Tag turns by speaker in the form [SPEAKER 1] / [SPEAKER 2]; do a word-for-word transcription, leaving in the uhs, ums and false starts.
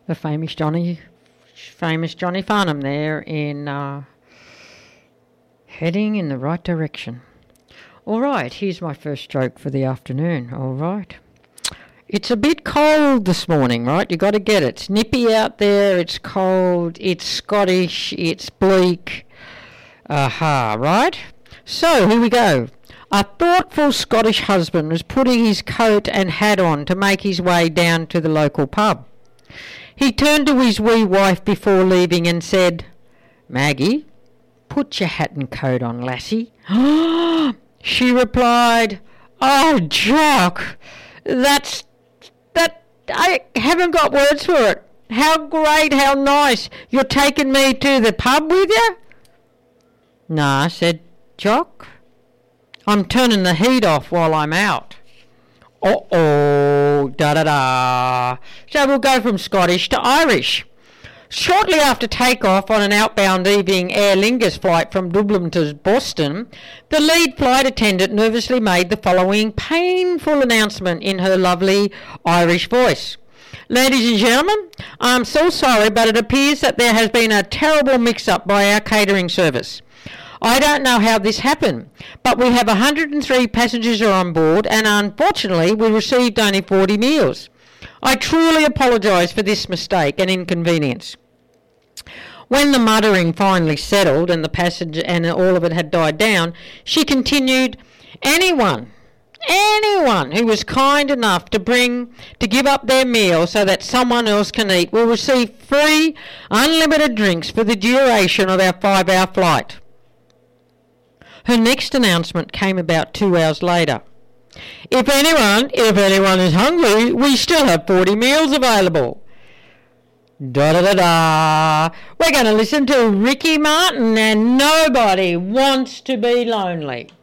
[SPEAKER 1] the famous Johnny, famous Johnny Farnham there in uh, heading in the right direction. All right, here's my first joke for the afternoon. All right. It's a bit cold this morning, right? You got to get it. It's nippy out there. It's cold. It's Scottish. It's bleak. Aha, right? So, here we go. A thoughtful Scottish husband was putting his coat and hat on to make his way down to the local pub. He turned to his wee wife before leaving and said, "Maggie, put your hat and coat on, lassie." She replied, "Oh, Jock, that's, that, I haven't got words for it. How great, how nice. You're taking me to the pub with you?" "Nah," said Jock. "I'm turning the heat off while I'm out." Uh-oh, da-da-da. So we'll go from Scottish to Irish. Shortly after takeoff on an outbound evening Aer Lingus flight from Dublin to Boston, the lead flight attendant nervously made the following painful announcement in her lovely Irish voice. "Ladies and gentlemen, I'm so sorry, but it appears that there has been a terrible mix-up by our catering service. I don't know how this happened, but we have one hundred three passengers are on board, and unfortunately we received only forty meals. I truly apologise for this mistake and inconvenience." When the muttering finally settled and the passenger and all of it had died down, she continued, "Anyone, anyone who was kind enough to bring to give up their meal so that someone else can eat will receive free, unlimited drinks for the duration of our five-hour flight." Her next announcement came about two hours later. If anyone, if anyone is hungry, we still have forty meals available." Da-da-da-da. We're going to listen to Ricky Martin and Nobody Wants to Be Lonely.